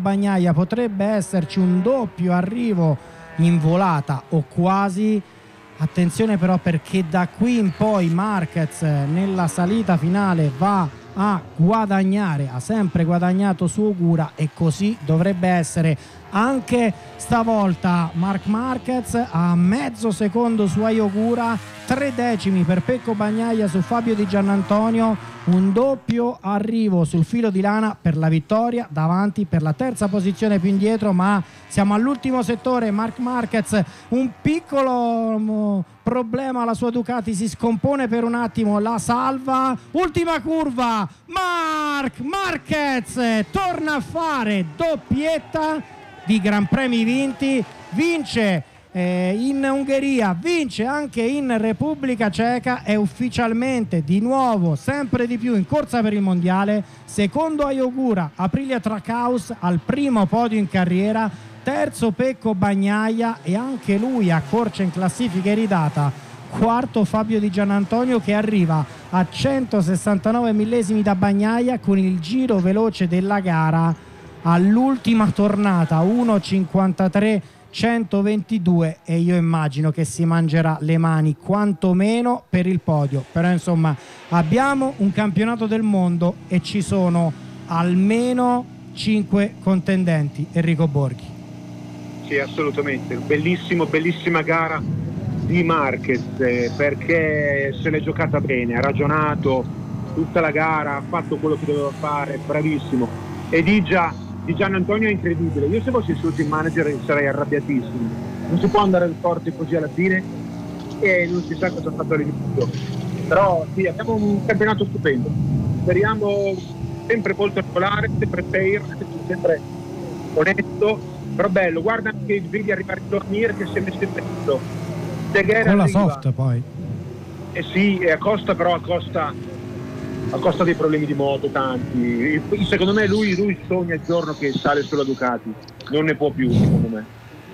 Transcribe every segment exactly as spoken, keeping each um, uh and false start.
Bagnaia, potrebbe esserci un doppio arrivo in volata o quasi. Attenzione però, perché da qui in poi Marquez nella salita finale va a guadagnare, ha sempre guadagnato su Ogura e così dovrebbe essere anche stavolta. Marc Marquez a mezzo secondo su Ogura, tre decimi per Pecco Bagnaia su Fabio Di Giannantonio, un doppio arrivo sul filo di lana per la vittoria davanti, per la terza posizione più indietro, ma siamo all'ultimo settore. Marc Marquez un piccolo um, problema alla sua Ducati, si scompone per un attimo, la salva, ultima curva, Marc Marquez torna a fare doppietta di Gran Premi vinti, vince eh, in Ungheria, vince anche in Repubblica Ceca, è ufficialmente di nuovo sempre di più in corsa per il mondiale, secondo Ogura, Aprilia Trackhouse al primo podio in carriera, terzo Pecco Bagnaia e anche lui accorcia in classifica iridata, quarto Fabio Di Giannantonio che arriva a centosessantanove millesimi da Bagnaia con il giro veloce della gara all'ultima tornata uno cinquantatré centoventidue, e io immagino che si mangerà le mani quantomeno per il podio. Però insomma abbiamo un campionato del mondo e ci sono almeno cinque contendenti. Enrico Borghi. Sì, assolutamente, bellissimo, bellissima gara di Marquez, eh, perché se l'è giocata bene, ha ragionato tutta la gara, ha fatto quello che doveva fare, bravissimo. E Di Gia Di Giannantonio è incredibile, io se fossi il suo team manager sarei arrabbiatissimo, non si può andare forte così alla fine e non si sa cosa ha fatto all'inizio, però sì, abbiamo un campionato stupendo, speriamo sempre molto regolare, sempre fair, sempre onesto, però bello. Guarda anche vedi arrivare a dormire che si è messo in mezzo con la soft poi eh sì, e a costa però a costa a costa dei problemi di moto tanti. Secondo me lui, lui sogna il giorno che sale sulla Ducati, non ne può più secondo me.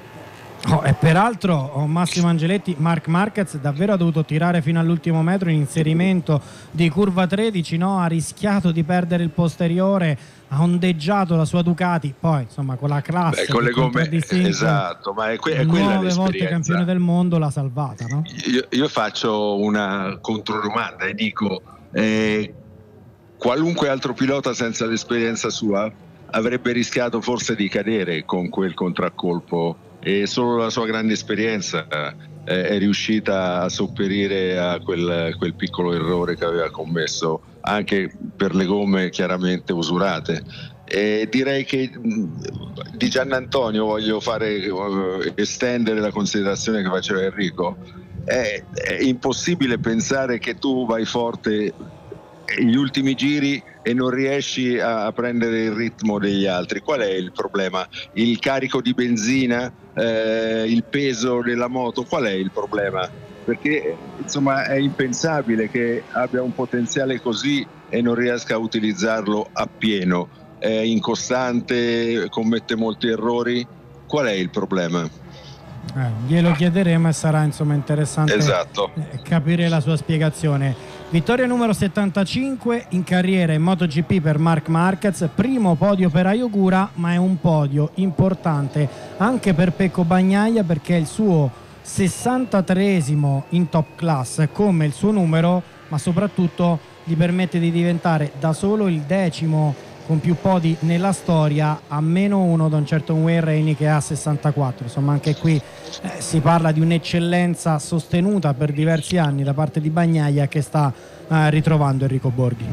Oh, e peraltro oh, Massimo Angeletti, Marc Marquez davvero ha dovuto tirare fino all'ultimo metro in inserimento di curva tredici, no? Ha rischiato di perdere il posteriore, ha ondeggiato la sua Ducati, poi insomma con la classe, beh, con le gomme, esatto, ma è, que- è quella nove volte campione del mondo, l'ha salvata, no? Io, io faccio una controdomanda e dico eh, qualunque altro pilota senza l'esperienza sua avrebbe rischiato forse di cadere con quel contraccolpo, e solo la sua grande esperienza eh, è riuscita a sopperire a quel, quel piccolo errore che aveva commesso, anche per le gomme chiaramente usurate. E direi che di Giannantonio voglio fare uh, estendere la considerazione che faceva Enrico. È, è impossibile pensare che tu vai forte gli ultimi giri e non riesci a, a prendere il ritmo degli altri. Qual è il problema? Il carico di benzina, eh, il peso della moto? Qual è il problema? Perché insomma è impensabile che abbia un potenziale così e non riesca a utilizzarlo appieno. È incostante, commette molti errori. Qual è il problema? Eh, glielo chiederemo e sarà insomma interessante, esatto, capire la sua spiegazione. Vittoria numero settantacinque in carriera in MotoGP per Marc Marquez, primo podio per Ogura, ma è un podio importante anche per Pecco Bagnaia perché è il suo sessantatreesimo in top class come il suo numero, ma soprattutto gli permette di diventare da solo il decimo con più podi nella storia, a meno uno da un certo Wayne Rainey che ha sessantaquattro. Insomma anche qui eh, si parla di un'eccellenza sostenuta per diversi anni da parte di Bagnaia che sta eh, ritrovando Enrico Borghi.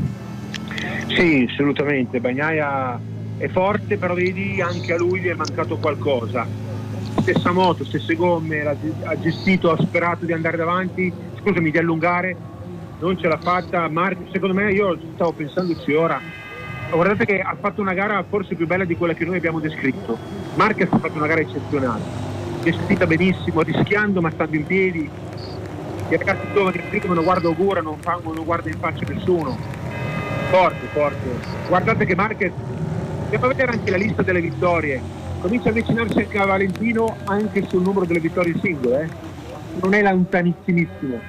Sì, assolutamente, Bagnaia è forte, però vedi anche a lui gli è mancato qualcosa, stessa moto, stesse gomme, ha gestito, ha sperato di andare davanti, scusami, di allungare, non ce l'ha fatta. Marco, secondo me, io stavo pensandoci ora, guardate che ha fatto una gara forse più bella di quella che noi abbiamo descritto. Marquez ha fatto una gara eccezionale, gestita benissimo, rischiando ma stando in piedi. I ragazzi giovani che non guarda Ogura, non, fa, non guarda in faccia nessuno. Forte, forte. Guardate che Marquez, andiamo a vedere anche la lista delle vittorie, comincia a avvicinarsi anche a Valentino anche sul numero delle vittorie singole, eh? Non è lontanissimissimo.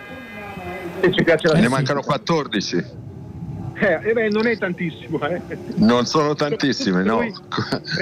Se ci piace la ne mancano quattordici. Eh, eh beh, non è tantissimo, eh. Non sono tantissime, no.